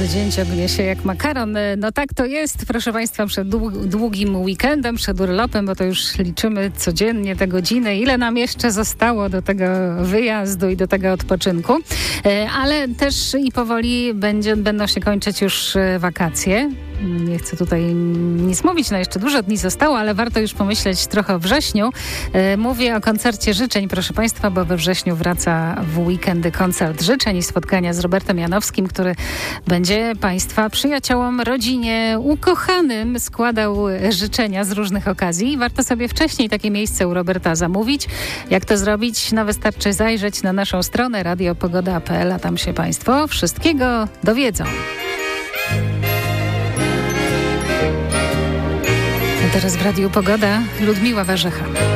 Każdy dzień ciągnie się jak makaron. No tak to jest, proszę Państwa, przed długim weekendem, przed urlopem, bo to już liczymy codziennie te godziny, ile nam jeszcze zostało do tego wyjazdu i do tego odpoczynku. Ale też i powoli będą się kończyć już wakacje. Nie chcę tutaj nic mówić, no jeszcze dużo dni zostało, ale warto już pomyśleć trochę o wrześniu. Mówię o koncercie życzeń, proszę Państwa, bo we wrześniu wraca w weekendy koncert życzeń i spotkania z Robertem Janowskim, który będzie Państwa przyjaciołom, rodzinie, ukochanym składał życzenia z różnych okazji. Warto sobie wcześniej takie miejsce u Roberta zamówić. Jak to zrobić? No wystarczy zajrzeć na naszą stronę radiopogoda.pl, a tam się Państwo wszystkiego dowiedzą. A teraz w Radiu Pogoda Ludmiła Warzecha.